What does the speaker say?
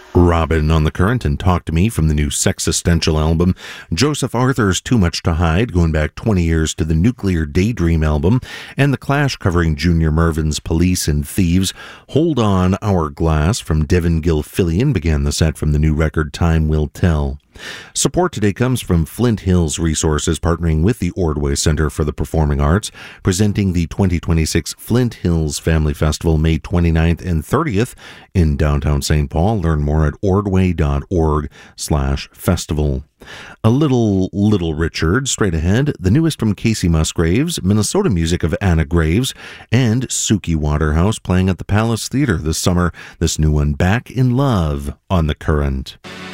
Robin on the Current and Talk to Me from the new Sexistential album. Joseph Arthur's Too Much to Hide, going back 20 years to the Nuclear Daydream album. And The Clash covering Junior Murvin's Police and Thieves. Hold On, Hourglass from Devin Gilfillian began the set from the new record Time Will Tell. Support today comes from Flint Hills Resources, partnering with the Ordway Center for the Performing Arts, presenting the 2026 Flint Hills Family Festival May 29th and 30th in downtown St. Paul. Learn more at ordway.org/festival. A Little Richard, straight ahead, the newest from Casey Musgraves, Minnesota music of Anna Graves, and Suki Waterhouse playing at the Palace Theater this summer. This new one, Back in Love, on the Current.